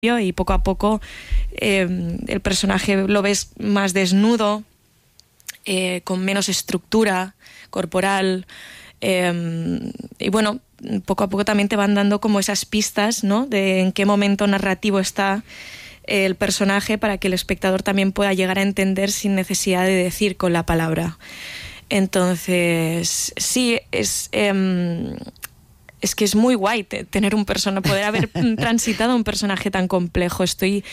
y poco a poco el personaje lo ves más desnudo, con menos estructura corporal, y bueno, poco a poco también te van dando como esas pistas, ¿no?, de en qué momento narrativo está el personaje para que el espectador también pueda llegar a entender sin necesidad de decir con la palabra. Entonces, sí, es que es muy guay tener un personaje, poder haber transitado un personaje tan complejo. Estoy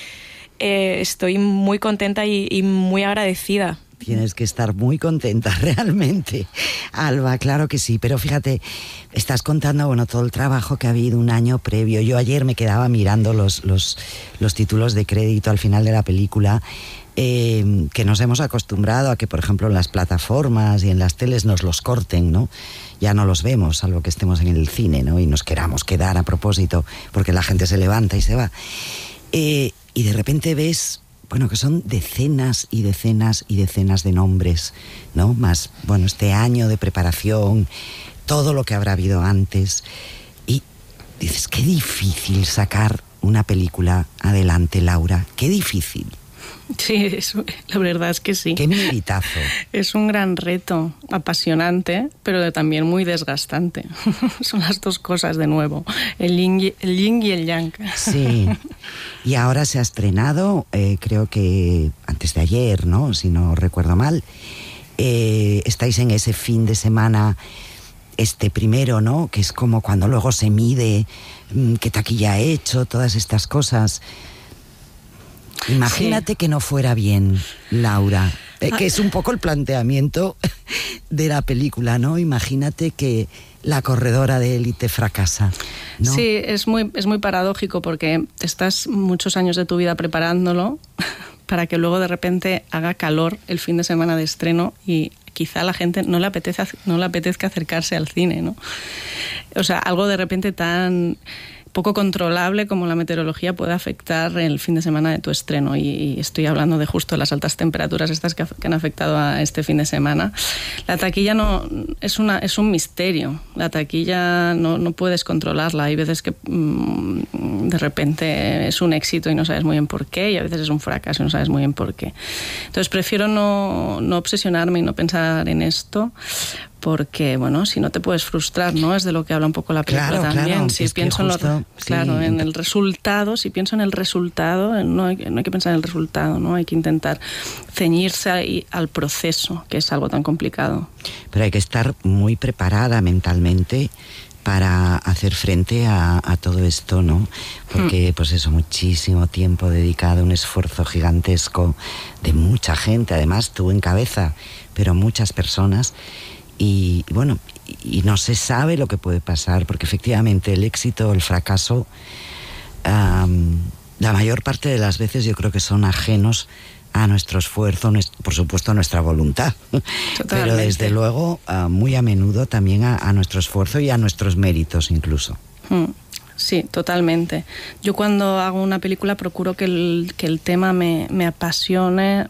muy contenta y muy agradecida. Tienes que estar muy contenta, realmente, Alba, claro que sí. Pero fíjate, estás contando, bueno, todo el trabajo que ha habido un año previo. Yo ayer me quedaba mirando los títulos de crédito al final de la película, que nos hemos acostumbrado a que, por ejemplo, en las plataformas y en las teles nos los corten, ¿no? Ya no los vemos, salvo que estemos en el cine, ¿no?, y nos queramos quedar a propósito, porque la gente se levanta y se va. Y de repente ves, bueno, que son decenas y decenas y decenas de nombres, ¿no? Más, bueno, este año de preparación, todo lo que habrá habido antes. Y dices, qué difícil sacar una película adelante, Laura, qué difícil. Sí, la verdad es que sí. ¡Qué meritazo! Es un gran reto, apasionante, pero también muy desgastante. Son las dos cosas de nuevo, el yin y el yang. Sí, y ahora se ha estrenado, creo que antes de ayer, ¿no?, si no recuerdo mal. Estáis en ese fin de semana, este primero, ¿no?, que es como cuando luego se mide qué taquilla ha hecho, todas estas cosas. Imagínate que no fuera bien, Laura, que es un poco el planteamiento de la película, ¿no? Imagínate que la corredora de élite fracasa, ¿no? Sí, es muy paradójico porque estás muchos años de tu vida preparándolo para que luego de repente haga calor el fin de semana de estreno y quizá a la gente no le apetezca acercarse al cine, ¿no? O sea, algo de repente tan poco controlable como la meteorología puede afectar el fin de semana de tu estreno, y estoy hablando de justo las altas temperaturas estas que han afectado a este fin de semana. La taquilla no es un misterio. La taquilla no puedes controlarla. Hay veces que de repente es un éxito y no sabes muy bien por qué, y a veces es un fracaso y no sabes muy bien por qué. Entonces prefiero no obsesionarme y no pensar en esto, porque, bueno, si no te puedes frustrar, ¿no? Es de lo que habla un poco la película, también. Claro, si pienso en el resultado, si pienso en el resultado, no hay que pensar en el resultado, ¿no? Hay que intentar ceñirse al proceso, que es algo tan complicado. Pero hay que estar muy preparada mentalmente para hacer frente a todo esto, ¿no? Porque, pues eso, muchísimo tiempo dedicado, un esfuerzo gigantesco de mucha gente, además tú en cabeza, pero muchas personas. Y bueno, y no se sabe lo que puede pasar, porque efectivamente el éxito o el fracaso, la mayor parte de las veces yo creo que son ajenos a nuestro esfuerzo, por supuesto a nuestra voluntad. Totalmente. Pero desde luego muy a menudo también a nuestro esfuerzo y a nuestros méritos incluso. Sí, totalmente. Yo cuando hago una película procuro que el tema me apasione,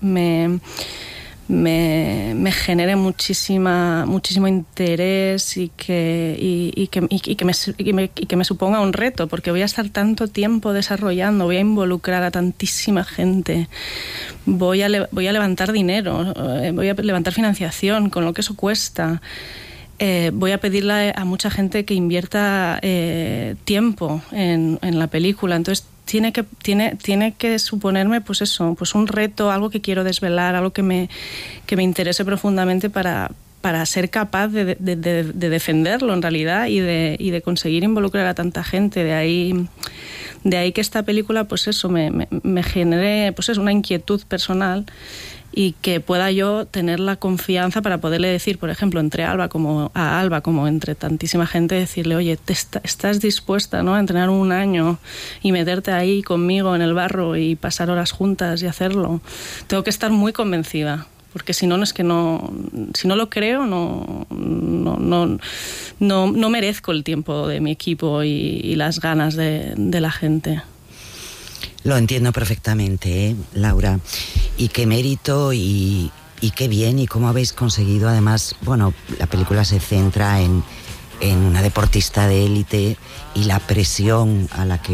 me genere muchísimo interés y que me suponga un reto, porque voy a estar tanto tiempo desarrollando, voy a involucrar a tantísima gente, voy a levantar dinero, voy a levantar financiación, con lo que eso cuesta. Voy a pedirle a mucha gente que invierta tiempo en la película. Entonces tiene que suponerme, pues eso, pues un reto, algo que quiero desvelar, algo que me interese profundamente para ser capaz de defenderlo en realidad y de conseguir involucrar a tanta gente. De ahí que esta película, pues eso, me genere, pues eso, una inquietud personal, y que pueda yo tener la confianza para poderle decir, por ejemplo, a Alba como entre tantísima gente, decirle, oye, ¿estás dispuesta, ¿no?, a entrenar un año y meterte ahí conmigo en el barro y pasar horas juntas y hacerlo? Tengo que estar muy convencida, porque si no, si no lo creo, no merezco el tiempo de mi equipo y las ganas de la gente. Lo entiendo perfectamente, Laura. Y qué mérito y qué bien, y cómo habéis conseguido. Además, bueno, la película se centra en una deportista de élite y la presión a la que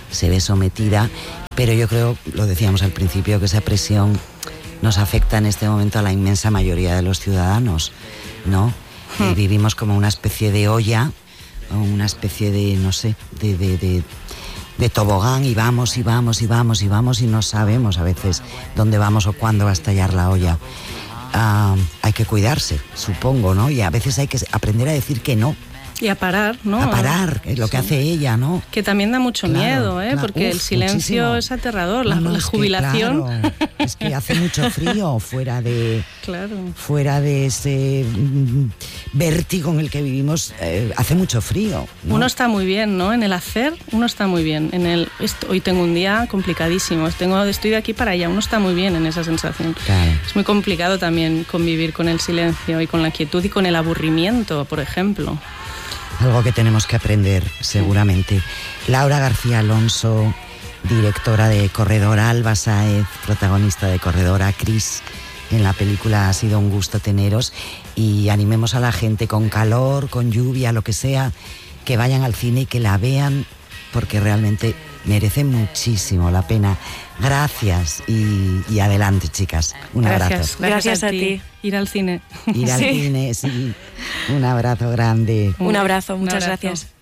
se ve sometida, pero yo creo, lo decíamos al principio, que esa presión nos afecta en este momento a la inmensa mayoría de los ciudadanos, ¿no? Vivimos como una especie de olla, o una especie de, no sé, de tobogán, y vamos y vamos y vamos y vamos, y no sabemos a veces dónde vamos o cuándo va a estallar la olla. Hay que cuidarse, supongo, ¿no? Y a veces hay que aprender a decir que no. Y a parar, ¿no? A parar, es lo que hace ella, ¿no? Que también da mucho miedo, ¿eh? Claro. Porque el silencio muchísimo. es aterrador, la jubilación. Claro, es que hace mucho frío fuera de ese vértigo en el que vivimos, hace mucho frío, ¿no? Uno está muy bien, ¿no? En el hacer, uno está muy bien. Hoy tengo un día complicadísimo, estoy de aquí para allá, uno está muy bien en esa sensación. Claro. Es muy complicado también convivir con el silencio y con la quietud y con el aburrimiento, por ejemplo. Algo que tenemos que aprender, seguramente. Laura García Alonso, directora de Corredora, Alba Sáez, protagonista de Corredora, Cris, en la película. Ha sido un gusto teneros, y animemos a la gente, con calor, con lluvia, lo que sea, que vayan al cine y que la vean, porque realmente merece muchísimo la pena. Gracias y adelante, chicas. Un abrazo. Gracias a ti. Ir al cine. Ir al cine, sí. Un abrazo grande. Un abrazo, muchas gracias.